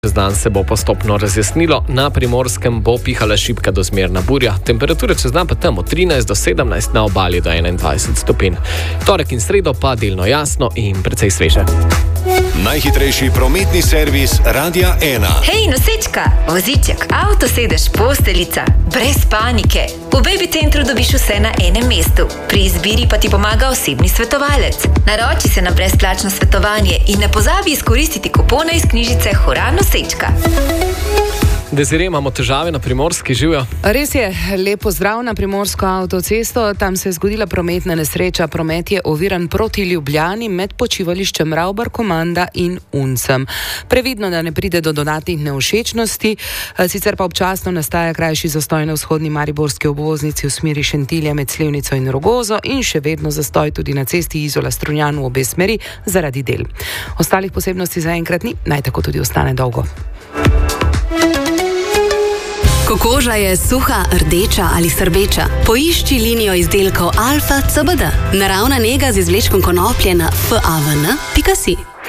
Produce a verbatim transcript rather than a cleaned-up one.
Čez dan se bo postopno razjasnilo, na Primorskem bo pihala šibka do zmerna burja, temperature čez dan pa tam od trinajst do sedemnajst, na obali do enaindvajset stopinj. Torek in sredo pa delno jasno in precej sveže. Najhitrejši prometni servis Radia ena. Hej, nosečka, voziček, avtosedež, posteljica, brez panike. V Baby Centru dobiš vse na enem mestu. Pri izbiri pa ti pomaga osebni svetovalec. Naroči se na brezplačno svetovanje in ne pozabi izkoristiti kupona iz knjižice Hura nosečka. Desiree, imamo težave na Primorski, živijo? Res je, lepo zdrav na Primorsko avtocesto. Tam se je zgodila prometna nesreča. Promet je oviran proti Ljubljani med počivališčem Ravbar Komanda in Uncem. Previdno, da ne pride do dodatnih nevšečnosti, sicer pa občasno nastaja krajši zastoj na vzhodni mariborski obvoznici v smeri Šentilja med Slivnico in Rogozo in še vedno zastoj tudi na cesti Izola-Strunjan v obe smeri zaradi del. Ostalih posebnosti zaenkrat ni, naj tako tudi ostane dolgo. Ko koža je suha, rdeča ali srbeča, poišči linijo izdelkov Alfa C B D. Naravna nega z izvlečkom konoplje na f a v n pika si.